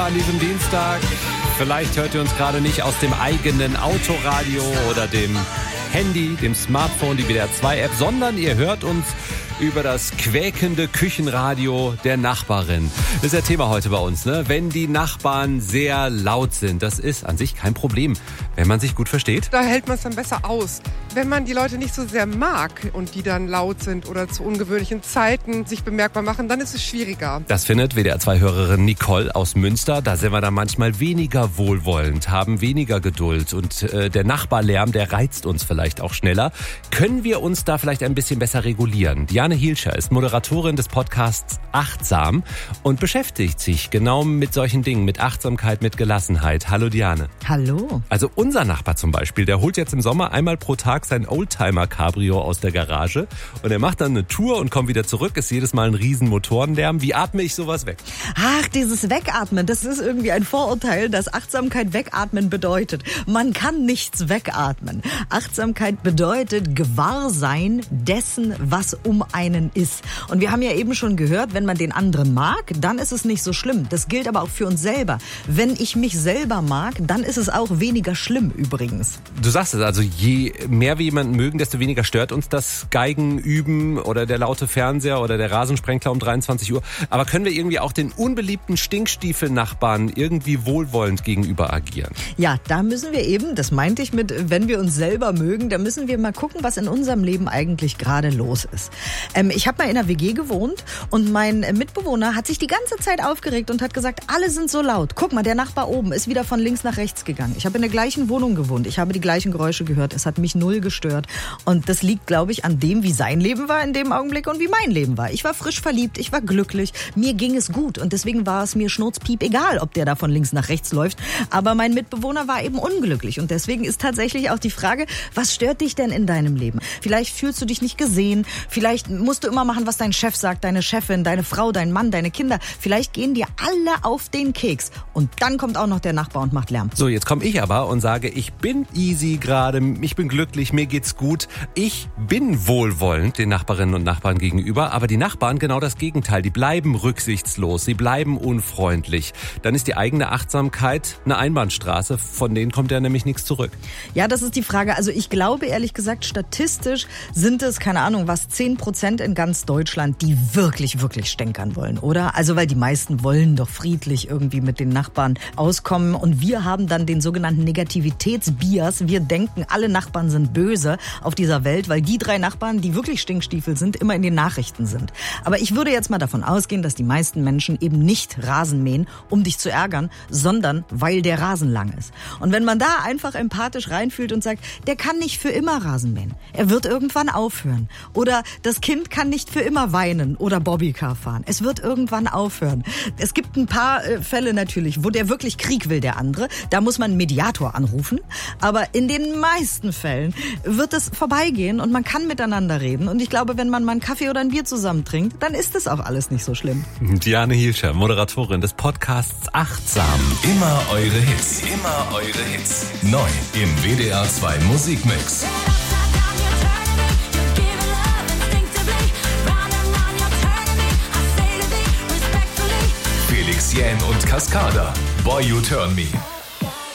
an diesem Dienstag. Vielleicht hört ihr uns gerade nicht aus dem eigenen Autoradio oder dem Handy, dem Smartphone, die WDR 2 App, sondern ihr hört uns über das quäkende Küchenradio der Nachbarin. Das ist ja Thema heute bei uns, ne? Wenn die Nachbarn sehr laut sind, das ist an sich kein Problem, wenn man sich gut versteht. Da hält man es dann besser aus. Wenn man die Leute nicht so sehr mag und die dann laut sind oder zu ungewöhnlichen Zeiten sich bemerkbar machen, dann ist es schwieriger. Das findet WDR 2-Hörerin Nicole aus Münster. Da sind wir dann manchmal weniger wohlwollend, haben weniger Geduld und der Nachbarlärm, der reizt uns vielleicht auch schneller. Können wir uns da vielleicht ein bisschen besser regulieren? Diane Hielscher ist Moderatorin des Podcasts Achtsam und beschäftigt sich genau mit solchen Dingen, mit Achtsamkeit, mit Gelassenheit. Hallo Diane. Hallo. Also unser Nachbar zum Beispiel, der holt jetzt im Sommer einmal pro Tag sein Oldtimer-Cabrio aus der Garage und er macht dann eine Tour und kommt wieder zurück, ist jedes Mal ein riesen Motorenlärm. Wie atme ich sowas weg? Ach, dieses Wegatmen, das ist irgendwie ein Vorurteil, dass Achtsamkeit wegatmen bedeutet. Man kann nichts wegatmen. Achtsamkeit bedeutet Gewahrsein dessen, was um einen ist. Und wir haben ja eben schon gehört, wenn man den anderen mag, dann ist es nicht so schlimm. Das gilt aber auch für uns selber. Wenn ich mich selber mag, dann ist es auch weniger schlimm übrigens. Du sagst es, also je mehr wir jemanden mögen, desto weniger stört uns das Geigenüben oder der laute Fernseher oder der Rasensprenkler um 23 Uhr. Aber können wir irgendwie auch den unbeliebten Stinkstiefel-Nachbarn irgendwie wohlwollend gegenüber agieren? Ja, da müssen wir eben, das meinte ich mit, wenn wir uns selber mögen, da müssen wir mal gucken, was in unserem Leben eigentlich gerade los ist. Ich habe mal in einer WG gewohnt und mein Mitbewohner hat sich die ganze Zeit aufgeregt und hat gesagt, alle sind so laut. Guck mal, der Nachbar oben ist wieder von links nach rechts gegangen. Ich habe in der gleichen Wohnung gewohnt. Ich habe die gleichen Geräusche gehört. Es hat mich null gestört. Und das liegt, glaube ich, an dem, wie sein Leben war in dem Augenblick und wie mein Leben war. Ich war frisch verliebt, ich war glücklich, mir ging es gut und deswegen war es mir schnurzpiep egal, ob der da von links nach rechts läuft. Aber mein Mitbewohner war eben unglücklich und deswegen ist tatsächlich auch die Frage, was stört dich denn in deinem Leben? Vielleicht fühlst du dich nicht gesehen, vielleicht musst du immer machen, was dein Chef sagt, deine Chefin, deine Frau, dein Mann, deine Kinder. Vielleicht gehen dir alle auf den Keks und dann kommt auch noch der Nachbar und macht Lärm. So, jetzt komme ich aber und sage, ich bin easy gerade, ich bin glücklich, mir geht's gut. Ich bin wohlwollend den Nachbarinnen und Nachbarn gegenüber, aber die Nachbarn genau das Gegenteil. Die bleiben rücksichtslos, sie bleiben unfreundlich. Dann ist die eigene Achtsamkeit eine Einbahnstraße, von denen kommt ja nämlich nichts zurück. Ja, das ist die Frage. Also ich glaube ehrlich gesagt, statistisch sind es, keine Ahnung, was 10% in ganz Deutschland, die wirklich, wirklich stänkern wollen, oder? Also weil die meisten wollen doch friedlich irgendwie mit den Nachbarn auskommen und wir haben dann den sogenannten Negativitätsbias. Wir denken, alle Nachbarn sind böse auf dieser Welt, weil die 3 Nachbarn, die wirklich Stinkstiefel sind, immer in den Nachrichten sind. Aber ich würde jetzt mal davon ausgehen, dass die meisten Menschen eben nicht Rasen mähen, um dich zu ärgern, sondern weil der Rasen lang ist. Und wenn man da einfach empathisch reinfühlt und sagt, der kann nicht für immer Rasen mähen, er wird irgendwann aufhören. Oder das Kind kann nicht für immer weinen oder Bobbycar fahren. Es wird irgendwann aufhören. Es gibt ein paar Fälle natürlich, wo der wirklich Krieg will, der andere. Da muss man einen Mediator anrufen. Aber in den meisten Fällen wird es vorbeigehen und man kann miteinander reden. Und ich glaube, wenn man mal einen Kaffee oder ein Bier zusammen trinkt, dann ist das auch alles nicht so schlimm. Diane Hielscher, Moderatorin des Podcasts Achtsam. Immer eure Hits. Immer eure Hits. Neu im WDR 2 Musikmix. Felix Jähn und Cascada. Boy, You Turn Me.